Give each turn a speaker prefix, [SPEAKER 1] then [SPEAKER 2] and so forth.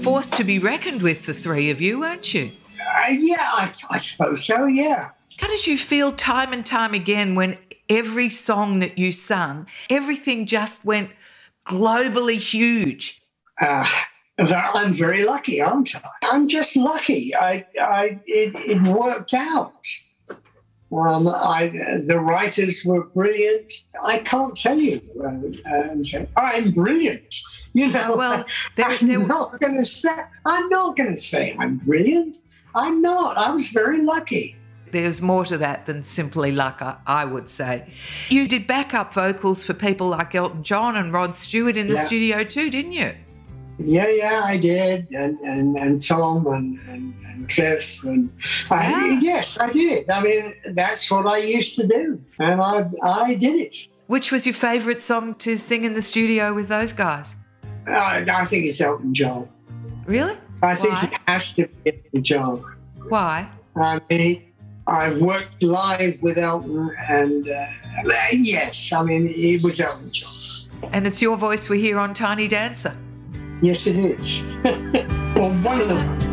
[SPEAKER 1] force to be reckoned with, the three of you, weren't you?
[SPEAKER 2] Yeah, I suppose so, yeah.
[SPEAKER 1] How did you feel time and time again when every song that you sung, everything just went globally huge?
[SPEAKER 2] I'm very lucky, aren't I? I'm just lucky. It worked out. The writers were brilliant. I can't tell you and say I'm brilliant. You know,
[SPEAKER 1] well,
[SPEAKER 2] I'm not going to say I'm brilliant. I'm not. I was very lucky.
[SPEAKER 1] There's more to that than simply luck, I would say. You did backup vocals for people like Elton John and Rod Stewart in the studio too, didn't you?
[SPEAKER 2] Yeah, I did, and Tom and Cliff, and yes, I did. I mean, that's what I used to do, and I did it.
[SPEAKER 1] Which was your favourite song to sing in the studio with those guys?
[SPEAKER 2] I think it's Elton John.
[SPEAKER 1] Really?
[SPEAKER 2] I think it has to be Elton John.
[SPEAKER 1] Why?
[SPEAKER 2] I mean, I worked live with Elton, and yes, I mean, it was Elton John.
[SPEAKER 1] And it's your voice we hear on Tiny Dancer.
[SPEAKER 2] Yes, it is. Well, one of them.